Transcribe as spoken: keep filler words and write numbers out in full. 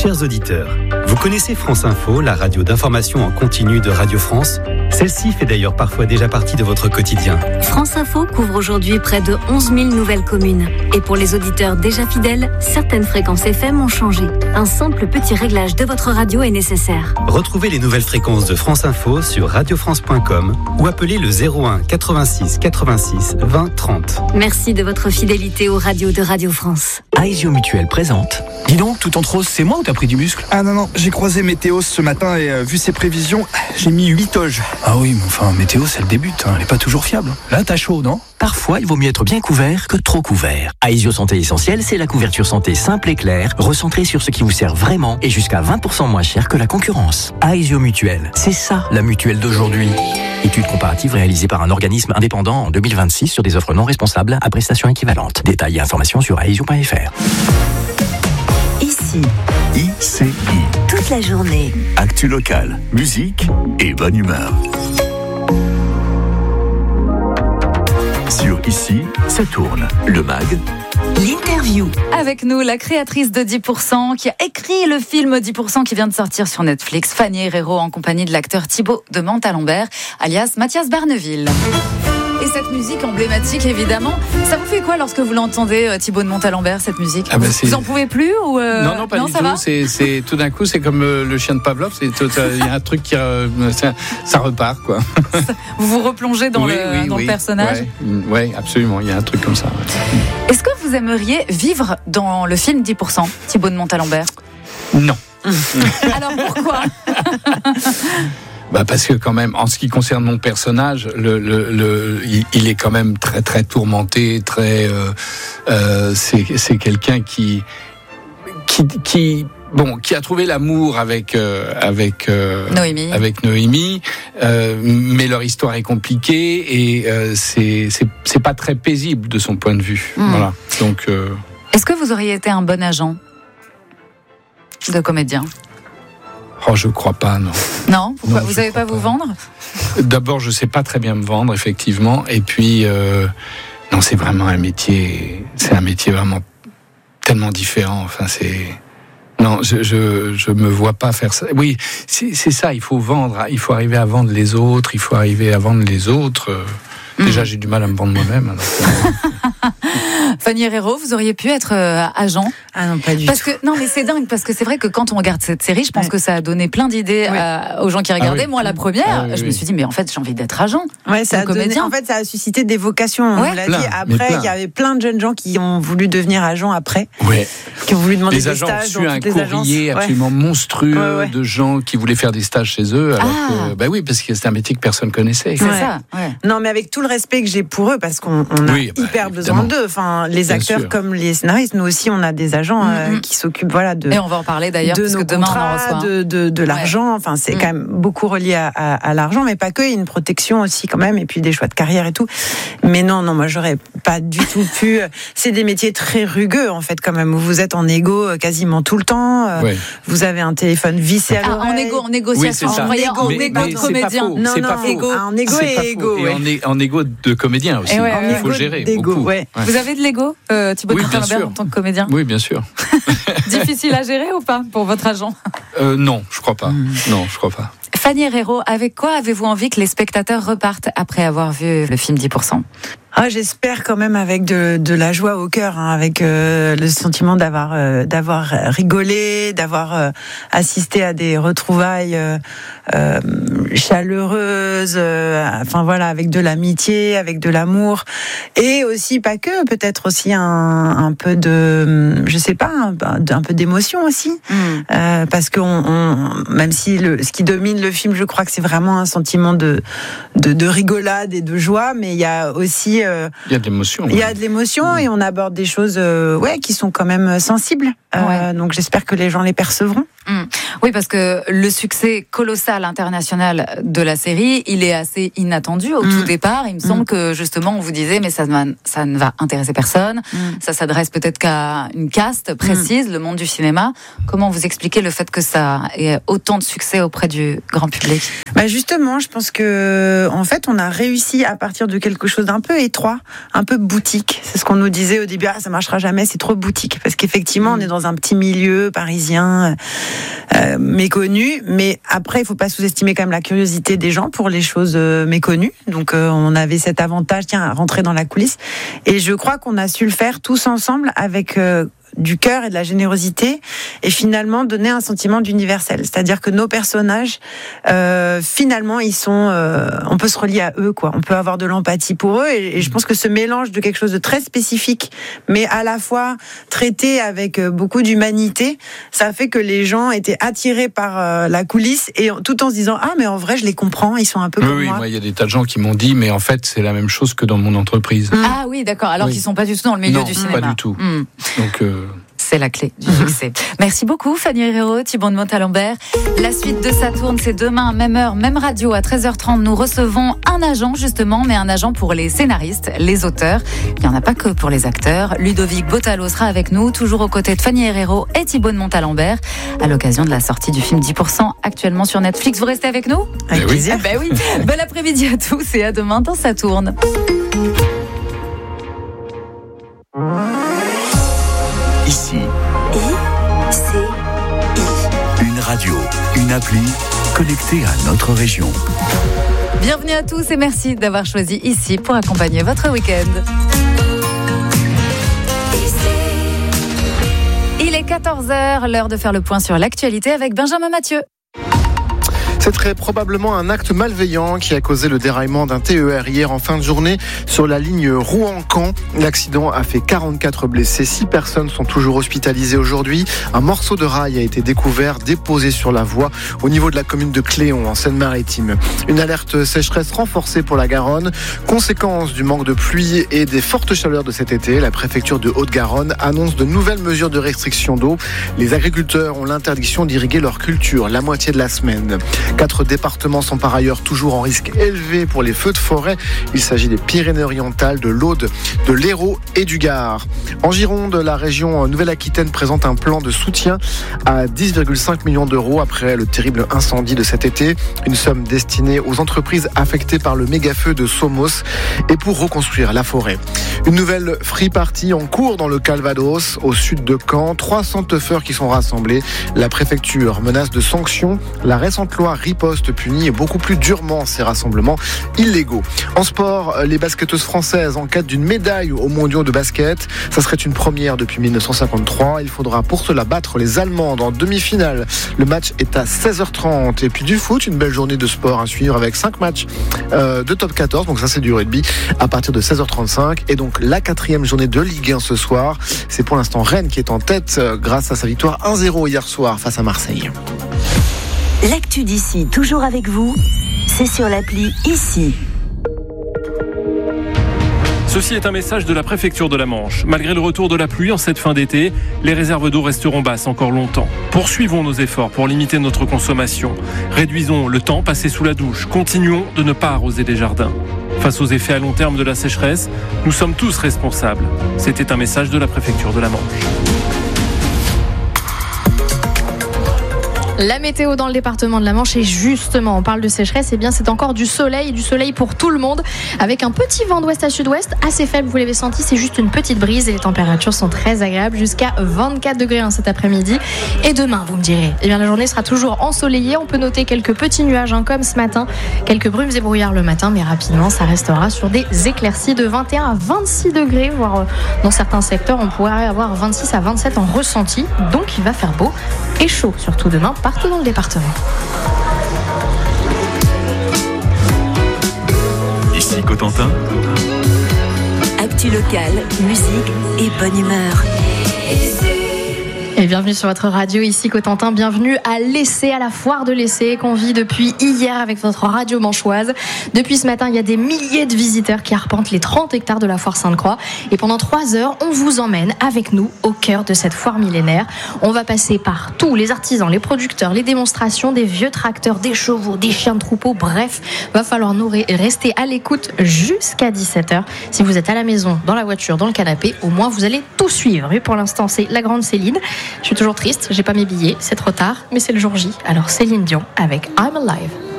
Chers auditeurs, vous connaissez France Info, la radio d'information en continu de Radio France ? Celle-ci fait d'ailleurs parfois déjà partie de votre quotidien. France Info couvre aujourd'hui près de onze mille nouvelles communes. Et pour les auditeurs déjà fidèles, certaines fréquences F M ont changé. Un simple petit réglage de votre radio est nécessaire. Retrouvez les nouvelles fréquences de France Info sur radio france point com ou appelez le zéro un quatre-vingt-six quatre-vingt-six vingt trente. Merci de votre fidélité aux radios de Radio France. Aesio Mutuelle présente. Dis donc, tout en rose, c'est moi ou t'as pris du muscle ? Ah non, non, j'ai croisé Météo ce matin et euh, vu ses prévisions, j'ai mis huit oges. Ah oui, mais enfin, Météo, c'est le début, hein, elle est pas toujours fiable. Là, t'as chaud, non ? Parfois, il vaut mieux être bien couvert que trop couvert. Aesio Santé Essentielle, c'est la couverture santé simple et claire, recentrée sur ce qui vous sert vraiment et jusqu'à vingt pour cent moins cher que la concurrence. Aesio Mutuelle, c'est ça la mutuelle d'aujourd'hui. Étude comparative réalisée par un organisme indépendant en deux mille vingt-six sur des offres non responsables à prestations équivalentes. Détails et informations sur aesio point f r. Ici, I C I. toute la journée. Actu locale, musique et bonne humeur. Sur Ici, ça tourne. Le mag. L'interview. Avec nous, la créatrice de dix pour cent qui a écrit le film dix pour cent qui vient de sortir sur Netflix, Fanny Herrero, en compagnie de l'acteur Thibaut de Montalembert, alias Mathias Barneville. Et cette musique emblématique, évidemment, ça vous fait quoi lorsque vous l'entendez, Thibaut de Montalembert, cette musique ? Ah ben Vous en pouvez plus ou euh... Non, non, pas non, du ça tout. Va c'est, c'est, tout d'un coup, c'est comme euh, le chien de Pavlov. Il y a un truc qui. Euh, ça, ça repart, quoi. Vous vous replongez dans, oui, le, oui, dans oui. le personnage ? Oui, ouais, absolument. Il y a un truc comme ça. Ouais. Est-ce que vous aimeriez vivre dans le film dix pour cent, Thibaut de Montalembert ? Non. Alors pourquoi ? Bah parce que quand même, en ce qui concerne mon personnage, le, le, le, il, il est quand même très très tourmenté, très. Euh, euh, c'est, c'est quelqu'un qui, qui, qui, bon, qui a trouvé l'amour avec euh, avec euh, Noémie. Avec Noémie, euh, mais leur histoire est compliquée et euh, c'est c'est c'est pas très paisible de son point de vue. Mmh. Voilà. Donc. Euh... Est-ce que vous auriez été un bon agent de comédien ? Oh, je crois pas, non. Non, pourquoi non, vous savez pas, pas vous vendre ? D'abord, je sais pas très bien me vendre, effectivement, et puis euh, non, c'est vraiment un métier, c'est un métier vraiment tellement différent. Enfin, c'est non, je je je me vois pas faire ça. Oui, c'est c'est ça. Il faut vendre, il faut arriver à vendre les autres, il faut arriver à vendre les autres. Mmh. Déjà, j'ai du mal à me vendre moi-même. Alors, Fanny Herrero, vous auriez pu être euh, agent ? Ah non, pas du parce tout. Que, non, mais c'est dingue, parce que c'est vrai que quand on regarde cette série, je pense ouais. que ça a donné plein d'idées ouais. à, aux gens qui regardaient. Ah oui. Moi, la première, ah oui, je oui. me suis dit, mais en fait, j'ai envie d'être agent. Ouais, ça a donné, en fait, ça a suscité des vocations. On ouais. l'a plein, dit. Après, il y avait plein de jeunes gens qui ont voulu devenir agents après. Ouais. Qui ont voulu demander les des agents stages. ont reçu un courrier agences. absolument ouais. monstrueux ouais, ouais. de gens qui voulaient faire des stages chez eux. Alors ah. que, bah oui, parce que c'est un métier que personne connaissait. C'est ouais. ça. Ouais. Non, mais avec tout le respect que j'ai pour eux, parce qu'on on a oui, bah, hyper évidemment. besoin d'eux. Enfin, les Bien acteurs sûr. comme les scénaristes, nous aussi, on a des agents mm-hmm. euh, qui s'occupent, voilà, de. Et on va en parler d'ailleurs, de parce nos que demain contrats, on en reçoit. De, de, de l'argent. Ouais. Enfin, c'est mm. quand même beaucoup relié à, à, à l'argent, mais pas que. Il y a une protection aussi quand même, et puis des choix de carrière et tout. Mais non, non, moi, j'aurais pas du tout pu. C'est des métiers très rugueux, en fait, quand même. Où vous êtes en égo quasiment tout le temps. Ouais. Vous avez un téléphone vissé à ah, l'oreille. En égo, en négociation. Oui, en égo, en égo de comédien. Non, non, pas égo. En égo et égo. Et en égo de comédien aussi. Il faut gérer beaucoup. Vous avez de l'ego, euh, Thibaut de Montalembert, en tant que comédien ? Oui, bien sûr. Difficile à gérer ou pas pour votre agent ? euh, Non, je crois pas. Mmh. Non, je crois pas. Fanny Herrero, avec quoi avez-vous envie que les spectateurs repartent après avoir vu le film dix pour cent ? Ah, j'espère quand même avec de, de la joie au cœur, hein, avec euh, le sentiment d'avoir euh, d'avoir rigolé, d'avoir euh, assisté à des retrouvailles euh, euh, chaleureuses, euh, enfin voilà, avec de l'amitié, avec de l'amour, et aussi pas que, peut-être aussi un, un peu de, je sais pas, un, un peu d'émotion aussi, mmh. euh, parce que on, on, même si le, ce qui domine le film, je crois que c'est vraiment un sentiment de, de de rigolade et de joie, mais il y a aussi Euh, il y a de l'émotion. Il y a de l'émotion et on aborde des choses euh, ouais, qui sont quand même sensibles. Euh, ouais. Donc j'espère que les gens les percevront. Mmh. Oui, parce que le succès colossal international de la série, il est assez inattendu au mmh. tout départ. Il me semble mmh. que justement, on vous disait, mais ça, ça ne va intéresser personne. Mmh. Ça s'adresse peut-être qu'à une caste précise, mmh. le monde du cinéma. Comment vous expliquez le fait que ça ait autant de succès auprès du grand public ? Bah justement, je pense que en fait, on a réussi à partir de quelque chose d'un peu étonnant étroit, un peu boutique. C'est ce qu'on nous disait au début, ah, ça marchera jamais, c'est trop boutique. Parce qu'effectivement, on est dans un petit milieu parisien euh, méconnu, mais après, il faut pas sous-estimer quand même la curiosité des gens pour les choses euh, méconnues. Donc, euh, on avait cet avantage, tiens, à rentrer dans la coulisse. Et je crois qu'on a su le faire tous ensemble avec euh, du cœur et de la générosité, et finalement donner un sentiment d'universel. C'est-à-dire que nos personnages, euh, finalement, ils sont, euh, on peut se relier à eux, quoi. On peut avoir de l'empathie pour eux, et, et je pense que ce mélange de quelque chose de très spécifique, mais à la fois traité avec beaucoup d'humanité, ça fait que les gens étaient attirés par euh, la coulisse, et tout en se disant, ah, mais en vrai, je les comprends, ils sont un peu oui, comme oui, moi. moi, il y a des tas de gens qui m'ont dit, mais en fait, c'est la même chose que dans mon entreprise. Mmh. Ah oui, d'accord. Alors oui. qu'ils sont pas du tout dans le milieu non, du cinéma. Pas du tout. Mmh. Donc. Euh... C'est la clé du succès. Merci beaucoup Fanny Herrero, Thibaut de Montalembert. La suite de Saturne, c'est demain, même heure, même radio, à treize heures trente. Nous recevons un agent justement, mais un agent pour les scénaristes, les auteurs. Il n'y en a pas que pour les acteurs. Ludovic Bottalo sera avec nous, toujours aux côtés de Fanny Herrero et Thibaut de Montalembert, à l'occasion de la sortie du film dix pour cent, actuellement sur Netflix. Vous restez avec nous ? Avec plaisir. Ah ben oui. Bon après-midi à tous et à demain dans Saturne. Ici. Une radio, une appli connectée à notre région. Bienvenue à tous et merci d'avoir choisi Ici pour accompagner votre week-end. Il est quatorze heures, l'heure de faire le point sur l'actualité avec Benjamin Mathieu. C'est très probablement un acte malveillant qui a causé le déraillement d'un T E R hier en fin de journée sur la ligne Rouen-Caen. L'accident a fait quarante-quatre blessés. Six personnes sont toujours hospitalisées aujourd'hui. Un morceau de rail a été découvert, déposé sur la voie au niveau de la commune de Cléon en Seine-Maritime. Une alerte sécheresse renforcée pour la Garonne. Conséquence du manque de pluie et des fortes chaleurs de cet été, la préfecture de Haute-Garonne annonce de nouvelles mesures de restriction d'eau. Les agriculteurs ont l'interdiction d'irriguer leur culture la moitié de la semaine. Quatre départements sont par ailleurs toujours en risque élevé pour les feux de forêt. Il s'agit des Pyrénées-Orientales, de l'Aude, de l'Hérault et du Gard. En Gironde, la région Nouvelle-Aquitaine présente un plan de soutien à dix virgule cinq millions d'euros après le terrible incendie de cet été. Une somme destinée aux entreprises affectées par le méga-feu de Somos et pour reconstruire la forêt. Une nouvelle free party en cours dans le Calvados, au sud de Caen. trois cents teufeurs qui sont rassemblés. La préfecture menace de sanctions. La récente loi riposte punit beaucoup plus durement ces rassemblements illégaux. En sport, les basketteuses françaises en quête d'une médaille aux mondiaux de basket. Ça serait une première depuis dix-neuf cent cinquante-trois. Il faudra pour cela battre les Allemandes en demi-finale. Le match est à seize heures trente. Et puis du foot, une belle journée de sport à suivre avec cinq matchs euh, de top quatorze. Donc ça, c'est du rugby à partir de seize heures trente-cinq. Et donc la quatrième journée de Ligue un ce soir. C'est pour l'instant Rennes qui est en tête euh, grâce à sa victoire un zéro hier soir face à Marseille. L'actu d'ici, toujours avec vous, c'est sur l'appli Ici. Ceci est un message de la préfecture de la Manche. Malgré le retour de la pluie en cette fin d'été, les réserves d'eau resteront basses encore longtemps. Poursuivons nos efforts pour limiter notre consommation. Réduisons le temps passé sous la douche. Continuons de ne pas arroser les jardins. Face aux effets à long terme de la sécheresse, nous sommes tous responsables. C'était un message de la préfecture de la Manche. La météo dans le département de la Manche, et justement, on parle de sécheresse, et bien c'est encore du soleil, du soleil pour tout le monde, avec un petit vent d'ouest à sud-ouest, assez faible, vous l'avez senti, c'est juste une petite brise, et les températures sont très agréables, jusqu'à vingt-quatre degrés hein, cet après-midi. Et demain, vous me direz, eh bien la journée sera toujours ensoleillée, on peut noter quelques petits nuages, hein, comme ce matin, quelques brumes et brouillards le matin, mais rapidement, ça restera sur des éclaircies de vingt et un à vingt-six degrés, voire euh, dans certains secteurs, on pourrait avoir vingt-six à vingt-sept en ressenti, donc il va faire beau et chaud, surtout demain, partout dans le département. Ici Cotentin. Actu locale, musique et bonne humeur. Et bienvenue sur votre radio, ici Cotentin, bienvenue à l'Essai, à la foire de l'Essai qu'on vit depuis hier avec votre radio manchoise. Depuis ce matin, il y a des milliers de visiteurs qui arpentent les trente hectares de la foire Sainte-Croix. Et pendant trois heures, on vous emmène avec nous au cœur de cette foire millénaire. On va passer par tous les artisans, les producteurs, les démonstrations, des vieux tracteurs, des chevaux, des chiens de troupeau. Bref, va falloir nous rester à l'écoute jusqu'à dix-sept heures. Si vous êtes à la maison, dans la voiture, dans le canapé, au moins vous allez tout suivre. Et pour l'instant, c'est la grande Céline. Je suis toujours triste, j'ai pas mes billets, c'est trop tard, mais c'est le jour J. Alors Céline Dion avec I'm Alive.